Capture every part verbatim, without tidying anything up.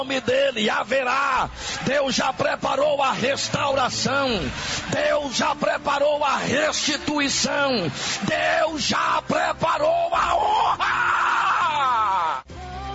nome dele haverá. Deus já preparou a restauração, Deus já preparou a restituição, Deus já preparou a honra.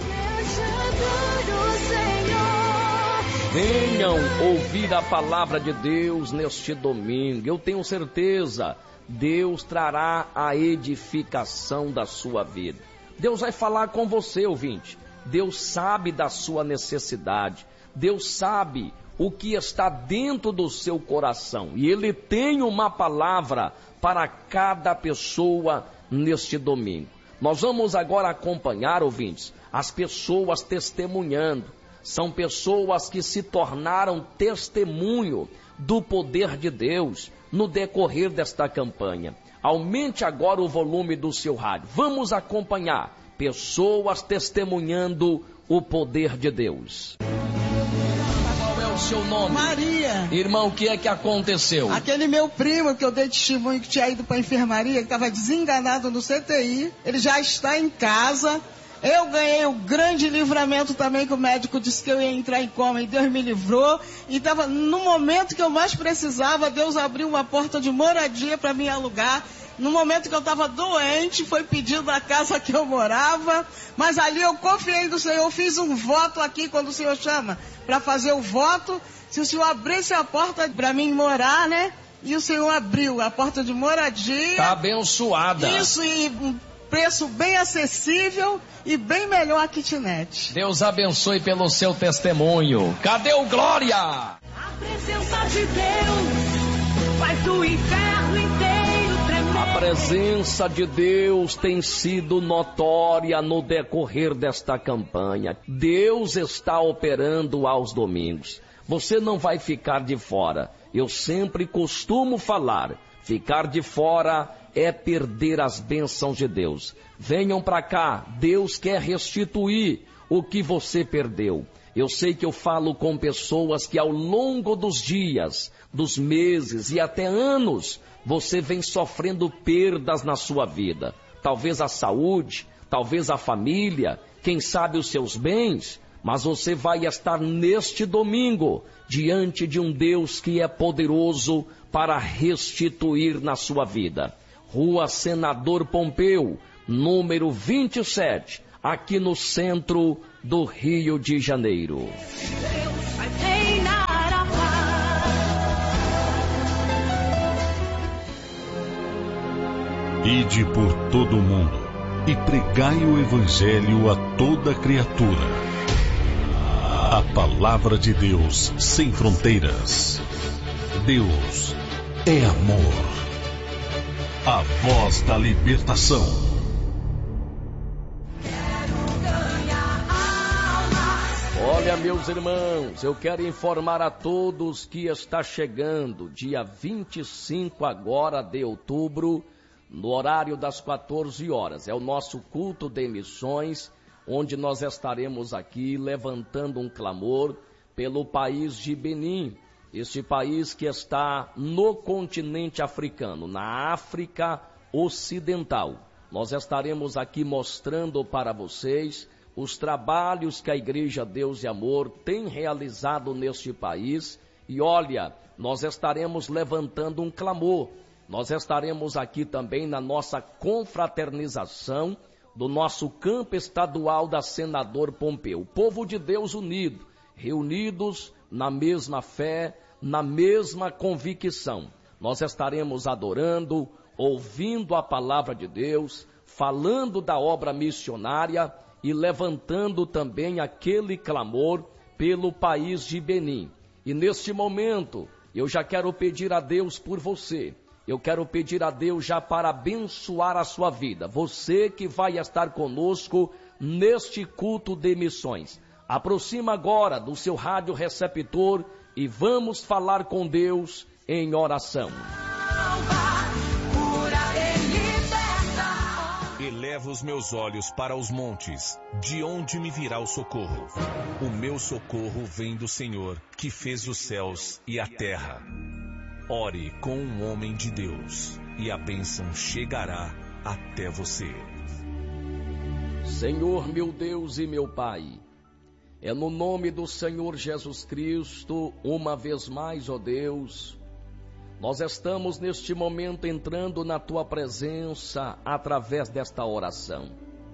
Venham ouvir a palavra de Deus neste domingo. Eu tenho certeza, Deus trará a edificação da sua vida. Deus vai falar com você, ouvinte. Deus sabe da sua necessidade, Deus sabe o que está dentro do seu coração, e Ele tem uma palavra para cada pessoa neste domingo. Nós vamos agora acompanhar, ouvintes, as pessoas testemunhando. São pessoas que se tornaram testemunho do poder de Deus no decorrer desta campanha. Aumente agora o volume do seu rádio. Vamos acompanhar pessoas testemunhando o poder de Deus. Qual é o seu nome? Maria. Irmão, o que é que aconteceu? Aquele meu primo que eu dei testemunho que tinha ido para a enfermaria, que estava desenganado no C T I, ele já está em casa. Eu ganhei um grande livramento também, que o médico disse que eu ia entrar em coma e Deus me livrou. E estava no momento que eu mais precisava, Deus abriu uma porta de moradia para me alugar. No momento que eu estava doente, foi pedido a casa que eu morava, mas ali eu confiei no Senhor, eu fiz um voto aqui quando o Senhor chama para fazer o voto, se o Senhor abrisse a porta para mim morar, né? E o Senhor abriu a porta de moradia. Está abençoada. Isso, e um preço bem acessível e bem melhor a kitnet. Deus abençoe pelo seu testemunho. Cadê o glória? A presença de Deus faz o inferno inteiro. A presença de Deus tem sido notória no decorrer desta campanha. Deus está operando aos domingos. Você não vai ficar de fora. Eu sempre costumo falar, ficar de fora é perder as bênçãos de Deus. Venham para cá, Deus quer restituir o que você perdeu. Eu sei que eu falo com pessoas que ao longo dos dias, dos meses e até anos, você vem sofrendo perdas na sua vida. Talvez a saúde, talvez a família, quem sabe os seus bens, mas você vai estar neste domingo diante de um Deus que é poderoso para restituir na sua vida. Rua Senador Pompeu, número vinte e sete, aqui no centro do Rio de Janeiro. Deus vai reinar a paz. Ide por todo o mundo e pregai o Evangelho a toda criatura. A palavra de Deus sem fronteiras. Deus é amor. A voz da libertação. Olha, meus irmãos, eu quero informar a todos que está chegando dia vinte e cinco agora de outubro, no horário das quatorze horas. É o nosso culto de missões, onde nós estaremos aqui levantando um clamor pelo país de Benin, este país que está no continente africano, na África Ocidental. Nós estaremos aqui mostrando para vocês os trabalhos que a Igreja Deus e Amor tem realizado neste país. E olha, nós estaremos levantando um clamor. Nós estaremos aqui também na nossa confraternização do nosso campo estadual da Senador Pompeu. O povo de Deus unido, reunidos na mesma fé, na mesma convicção. Nós estaremos adorando, ouvindo a palavra de Deus, falando da obra missionária e levantando também aquele clamor pelo país de Benin. E neste momento, eu já quero pedir a Deus por você. Eu quero pedir a Deus já para abençoar a sua vida. Você que vai estar conosco neste culto de missões. Aproxima agora do seu rádio receptor e vamos falar com Deus em oração. Elevo os meus olhos para os montes, de onde me virá o socorro? O meu socorro vem do Senhor, que fez os céus e a terra. Ore com um homem de Deus, e a bênção chegará até você. Senhor, meu Deus e meu Pai, É no nome do Senhor Jesus Cristo, uma vez mais, ó Deus, nós estamos neste momento entrando na Tua presença através desta oração.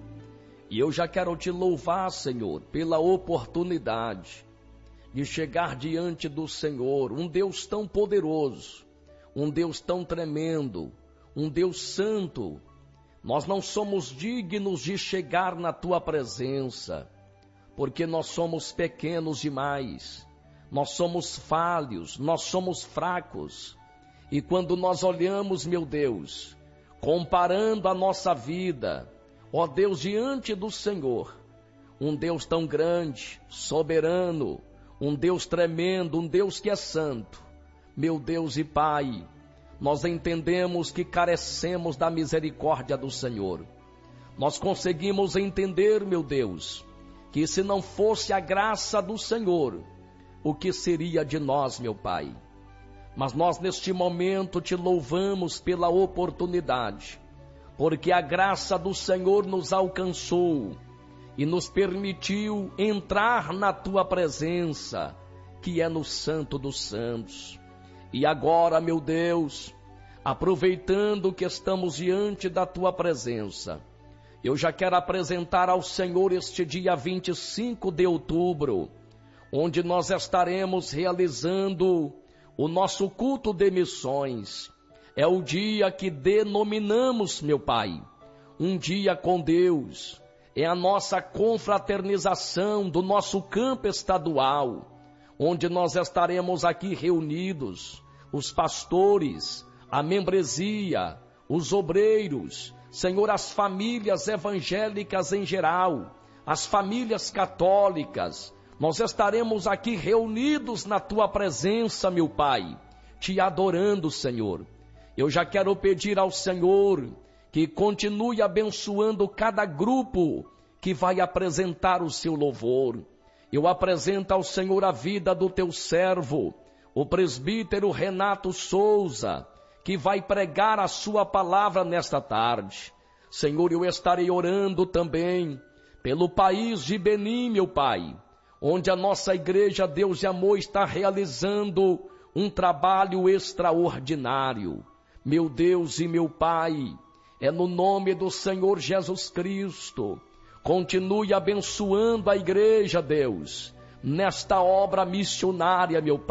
E eu já quero Te louvar, Senhor, pela oportunidade de chegar diante do Senhor, um Deus tão poderoso, um Deus tão tremendo, um Deus santo. Nós não somos dignos de chegar na Tua presença, porque nós somos pequenos demais, nós somos falhos, nós somos fracos. E quando nós olhamos, meu Deus, comparando a nossa vida, ó Deus, diante do Senhor, um Deus tão grande, soberano, um Deus tremendo, um Deus que é santo, meu Deus e Pai, nós entendemos que carecemos da misericórdia do Senhor. Nós conseguimos entender, meu Deus, que se não fosse a graça do Senhor, o que seria de nós, meu Pai? Mas nós neste momento Te louvamos pela oportunidade, porque a graça do Senhor nos alcançou e nos permitiu entrar na Tua presença, que é no Santo dos Santos. E agora, meu Deus, aproveitando que estamos diante da Tua presença, eu já quero apresentar ao Senhor este dia vinte e cinco de outubro, onde nós estaremos realizando o nosso culto de missões. É o dia que denominamos, meu Pai, um dia com Deus. É a nossa confraternização do nosso campo estadual, onde nós estaremos aqui reunidos, os pastores, a membresia, os obreiros, Senhor, as famílias evangélicas em geral, as famílias católicas. Nós estaremos aqui reunidos na Tua presença, meu Pai, Te adorando, Senhor. Eu já quero pedir ao Senhor que continue abençoando cada grupo que vai apresentar o seu louvor. Eu apresento ao Senhor a vida do Teu servo, o presbítero Renato Souza, que vai pregar a Sua palavra nesta tarde. Senhor, eu estarei orando também pelo país de Benim, meu Pai, onde a nossa igreja Deus de Amor está realizando um trabalho extraordinário. Meu Deus e meu Pai, é no nome do Senhor Jesus Cristo, continue abençoando a igreja, Deus, nesta obra missionária, meu Pai.